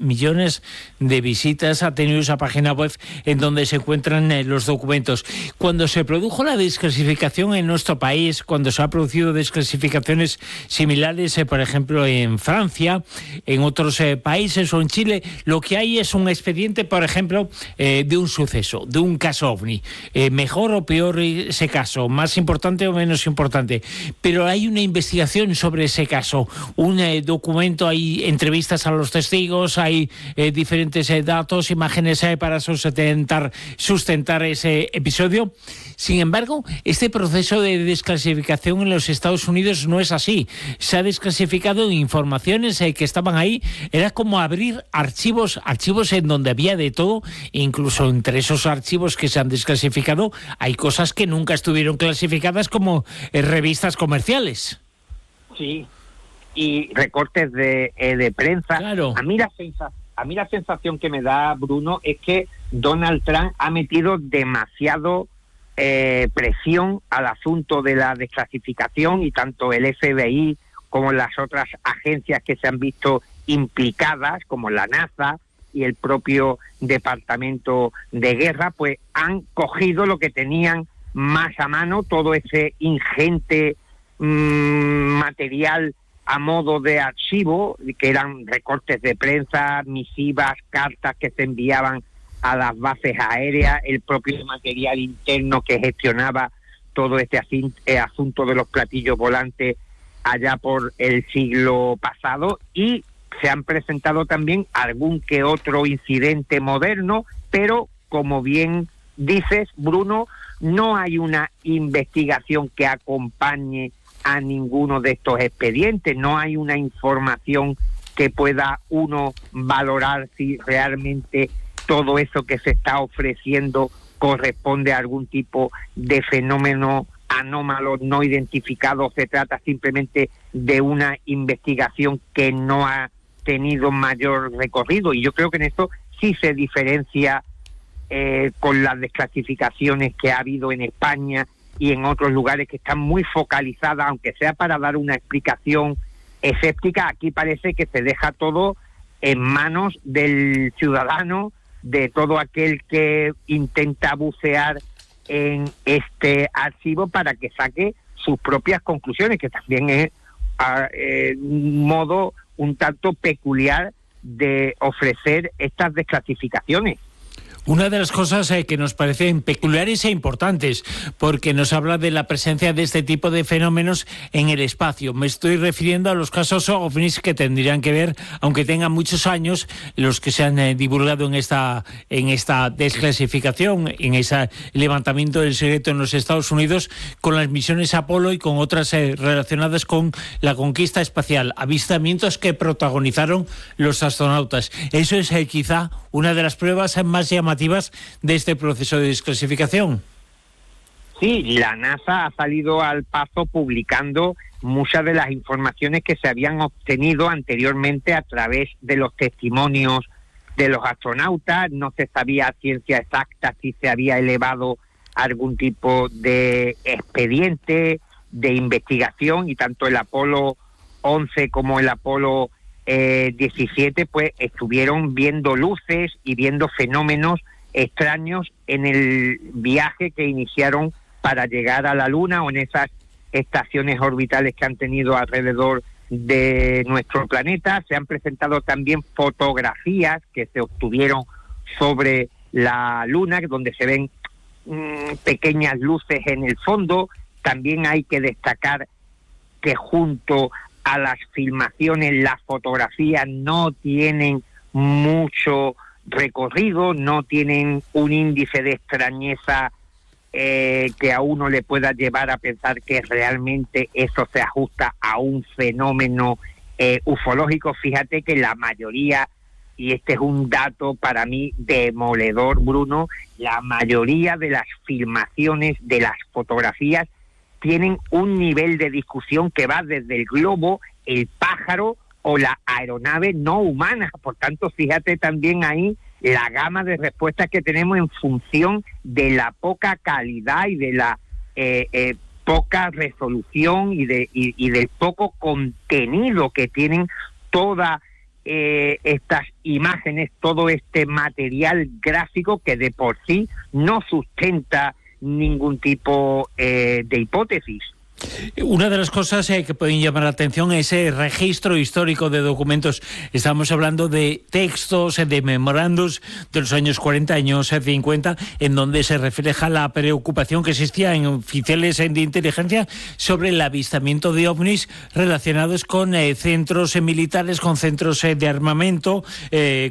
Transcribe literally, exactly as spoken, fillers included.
millones de visitas ha tenido esa página web en donde se encuentran eh, los documentos. Cuando se produjo la desclasificación en nuestro país, cuando se ha producido desclasificaciones similares, eh, por ejemplo, en Francia, en otros eh, países o en Chile, lo que hay es un expediente, por ejemplo, eh, de un suceso, de un caso ovni. Eh, mejor o peor ese caso, más importante o menos importante. Pero hay una investigación sobre ese caso, un eh, documento, hay entrevistas a los testigos, hay eh, diferentes eh, datos, imágenes eh, para sustentar, sustentar ese episodio. Sin embargo, este proceso de desclasificación en los Estados Unidos no es así. Se ha desclasificado informaciones eh, que estaban ahí. Era como abrir archivos, archivos en donde había de todo. Incluso entre esos archivos que se han desclasificado hay cosas que nunca estuvieron clasificadas, como eh, revistas comerciales. Sí, y recortes de, eh, de prensa. Claro. A mí la sensación, a mí la sensación que me da, Bruno, es que Donald Trump ha metido demasiado eh, presión al asunto de la desclasificación, y tanto el F B I como las otras agencias que se han visto implicadas, como la NASA y el propio Departamento de Guerra, pues han cogido lo que tenían más a mano, todo ese ingente mmm, material a modo de archivo, que eran recortes de prensa, misivas, cartas que se enviaban a las bases aéreas, el propio material interno que gestionaba todo este asunto de los platillos volantes allá por el siglo pasado, y se han presentado también algún que otro incidente moderno, pero como bien dices, Bruno, no hay una investigación que acompañe a ninguno de estos expedientes, no hay una información que pueda uno valorar si realmente todo eso que se está ofreciendo corresponde a algún tipo de fenómeno anómalo no identificado. Se trata simplemente de una investigación que no ha tenido mayor recorrido, y yo creo que en esto sí se diferencia eh, con las desclasificaciones que ha habido en España y en otros lugares, que están muy focalizadas, aunque sea para dar una explicación escéptica. Aquí parece que se deja todo en manos del ciudadano, de todo aquel que intenta bucear en este archivo para que saque sus propias conclusiones, que también es a, eh, un modo un tanto peculiar de ofrecer estas desclasificaciones. Una de las cosas eh, que nos parecen peculiares e importantes, porque nos habla de la presencia de este tipo de fenómenos en el espacio. Me estoy refiriendo a los casos ovnis que tendrían que ver, aunque tengan muchos años, los que se han eh, divulgado en esta en esta desclasificación, en ese levantamiento del secreto en los Estados Unidos, con las misiones Apolo y con otras eh, relacionadas con la conquista espacial, avistamientos que protagonizaron los astronautas. Eso es eh, quizá una de las pruebas más llamativas de este proceso de desclasificación. Sí, la NASA ha salido al paso publicando muchas de las informaciones que se habían obtenido anteriormente a través de los testimonios de los astronautas. No se sabía a ciencia exacta si se había elevado algún tipo de expediente de investigación, y tanto el Apolo once como el Apolo Eh, diecisiete pues estuvieron viendo luces y viendo fenómenos extraños en el viaje que iniciaron para llegar a la Luna, o en esas estaciones orbitales que han tenido alrededor de nuestro planeta. Se han presentado también fotografías que se obtuvieron sobre la Luna, donde se ven mmm, pequeñas luces en el fondo. También hay que destacar que junto a las filmaciones, las fotografías no tienen mucho recorrido, no tienen un índice de extrañeza eh, que a uno le pueda llevar a pensar que realmente eso se ajusta a un fenómeno eh, ufológico. Fíjate que la mayoría, y este es un dato para mí demoledor, Bruno, la mayoría de las filmaciones, de las fotografías, tienen un nivel de discusión que va desde el globo, el pájaro o la aeronave no humana. Por tanto, fíjate también ahí la gama de respuestas que tenemos en función de la poca calidad y de la eh, eh, poca resolución y, de, y, y del poco contenido que tienen toda eh, estas imágenes, todo este material gráfico que de por sí no sustenta ningún tipo eh, de hipótesis. Una de las cosas eh, que pueden llamar la atención es el registro histórico de documentos. Estamos hablando de textos, eh, de memorandos de los años cuarenta, años eh, cincuenta, en donde se refleja la preocupación que existía en oficiales eh, de inteligencia sobre el avistamiento de ovnis relacionados con eh, centros eh, militares, con centros eh, de armamento, eh,